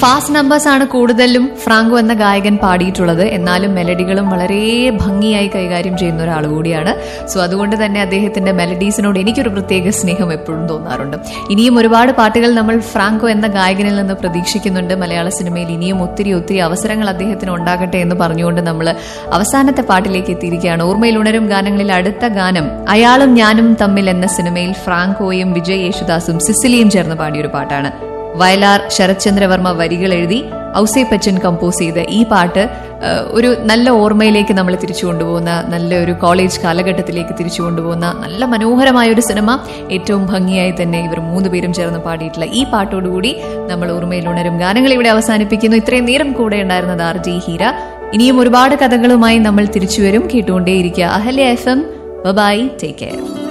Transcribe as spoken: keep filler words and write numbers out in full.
Fast numbers ആണ് കൂടുതലും Franco എന്ന ഗായകൻ പാടിയിട്ടുള്ളത്. എന്നാലും മെലഡികളും വളരെ ഭംഗിയായി കൈകാര്യം ചെയ്യുന്ന ഒരാൾ കൂടിയാണ്. സോ അതുകൊണ്ട് തന്നെ അദ്ദേഹത്തിന്റെ മെലഡീസിനോട് എനിക്കൊരു പ്രത്യേക സ്നേഹം എപ്പോഴും തോന്നാറുണ്ട്. ഇനിയും ഒരുപാട് പാട്ടുകൾ നമ്മൾ ഫ്രാങ്കോ എന്ന ഗായകനിൽ നിന്ന് പ്രതീക്ഷിക്കുന്നുണ്ട്. മലയാള സിനിമയിൽ ഇനിയും ഒത്തിരി ഒത്തിരി അവസരങ്ങൾ അദ്ദേഹത്തിന് ഉണ്ടാകട്ടെ എന്ന് പറഞ്ഞുകൊണ്ട് നമ്മൾ അവസാനത്തെ പാട്ടിലേക്ക് എത്തിയിരിക്കുകയാണ്. ഓർമ്മയിൽ ഉണരും ഗാനങ്ങളിൽ അടുത്ത ഗാനം അയാളും ഞാനും തമ്മിൽ എന്ന സിനിമയിൽ ഫ്രാങ്കോയും വിജയ് യേശുദാസും സിസിലിയും ചേർന്ന് പാടിയൊരു പാട്ടാണ്. വയലാർ ശരത്ചന്ദ്രവർമ്മ വരികൾ എഴുതി ഔസേപ്പച്ചൻ കമ്പോസ് ചെയ്ത ഈ പാട്ട് ഒരു നല്ല ഓർമ്മയിലേക്ക് നമ്മൾ തിരിച്ചു കൊണ്ടുപോകുന്ന, നല്ലൊരു കോളേജ് കാലഘട്ടത്തിലേക്ക് തിരിച്ചു കൊണ്ടുപോകുന്ന നല്ല മനോഹരമായ ഒരു സിനിമ. ഏറ്റവും ഭംഗിയായി തന്നെ ഇവർ മൂന്ന് പേരും ചേർന്ന് പാടിയിട്ടുള്ള ഈ പാട്ടോടുകൂടി നമ്മൾ ഓർമ്മയിൽ ഉണരും ഗാനങ്ങൾ ഇവിടെ അവസാനിപ്പിക്കുന്നു. ഇത്രയും നേരം കൂടെ ഉണ്ടായിരുന്നത് ആർ ജി ഹീര. ഇനിയും ഒരുപാട് കഥകളുമായി നമ്മൾ തിരിച്ചു വരും. കേട്ടുകൊണ്ടേയിരിക്കുക Ahalya F M. By, take care.